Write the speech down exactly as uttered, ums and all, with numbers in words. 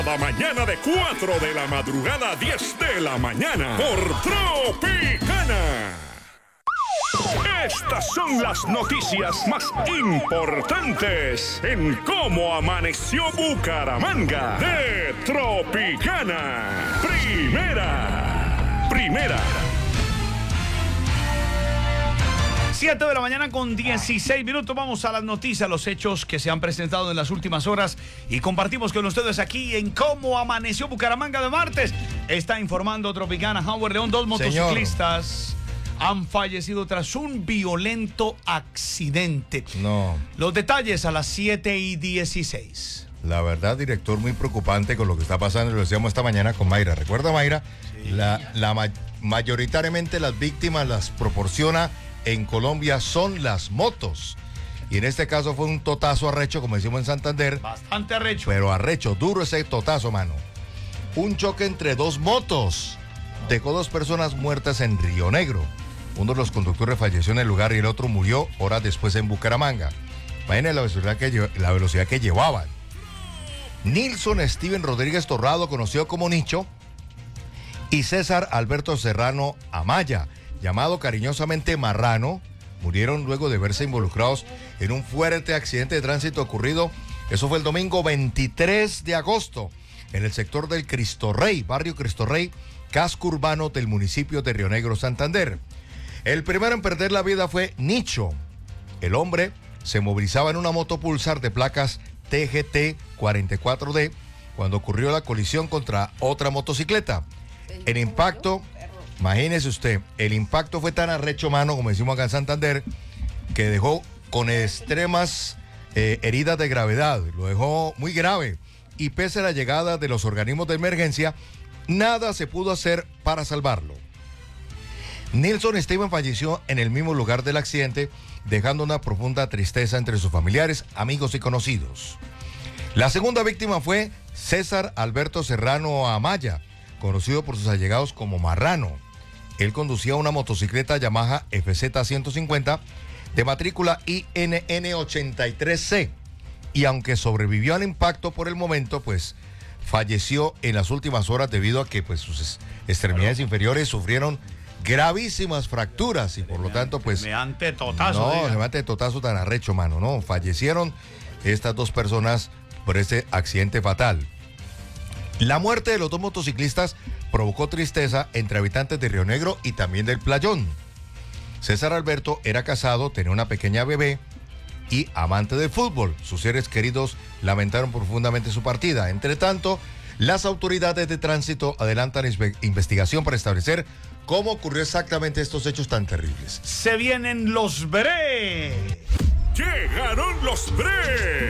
La mañana de cuatro de la madrugada a diez de la mañana por Tropicana. Estas son las noticias más importantes en cómo amaneció Bucaramanga de Tropicana. Primera, primera. siete de la mañana con dieciséis minutos. Vamos a las noticias, los hechos que se han presentado en las últimas horas y compartimos con ustedes aquí en Cómo Amaneció Bucaramanga de martes. Está informando Tropicana. Howard León, dos motociclistas Señor. han fallecido tras un violento accidente. No. Los detalles a las siete y dieciséis. La verdad, director, muy preocupante con lo que está pasando. Lo decíamos esta mañana con Mayra. ¿Recuerda, Mayra? Sí. La, la ma mayoritariamente las víctimas las proporciona en Colombia son las motos. Y en este caso fue un totazo arrecho, como decimos en Santander. Bastante arrecho. Pero arrecho, duro ese totazo, mano. Un choque entre dos motos dejó dos personas muertas en Río Negro. Uno de los conductores falleció en el lugar y el otro murió horas después en Bucaramanga. Imagínense la velocidad que, la velocidad que llevaban. Nilson Steven Rodríguez Torrado, conocido como Nicho, y César Alberto Serrano Amaya, llamado cariñosamente Marrano, murieron luego de verse involucrados en un fuerte accidente de tránsito ocurrido, eso fue el domingo veintitrés de agosto, en el sector del Cristo Rey, barrio Cristo Rey, casco urbano del municipio de Río Negro, Santander. El primero en perder la vida fue Nicho. El hombre se movilizaba en una moto Pulsar de placas T G T cuarenta y cuatro D cuando ocurrió la colisión contra otra motocicleta. El impacto... Imagínese usted, el impacto fue tan arrecho, mano, como decimos acá en Santander, que dejó con extremas eh, heridas de gravedad, lo dejó muy grave. Y pese a la llegada de los organismos de emergencia, nada se pudo hacer para salvarlo. Nilson Steven falleció en el mismo lugar del accidente, dejando una profunda tristeza entre sus familiares, amigos y conocidos. La segunda víctima fue César Alberto Serrano Amaya, conocido por sus allegados como Marrano. Él conducía una motocicleta Yamaha F Z ciento cincuenta de matrícula I N N ochenta y tres C y aunque sobrevivió al impacto por el momento, pues falleció en las últimas horas debido a que pues sus extremidades claro. inferiores sufrieron gravísimas fracturas y por lo tanto pues... Semejante totazo. No, semejante totazo tan arrecho, mano, no. Fallecieron estas dos personas por este accidente fatal. La muerte de los dos motociclistas provocó tristeza entre habitantes de Río Negro y también del Playón. César Alberto era casado, tenía una pequeña bebé y amante del fútbol. Sus seres queridos lamentaron profundamente su partida. Entre tanto, las autoridades de tránsito adelantan investigación para establecer cómo ocurrió exactamente estos hechos tan terribles. Se vienen los Bre. Llegaron los Bre.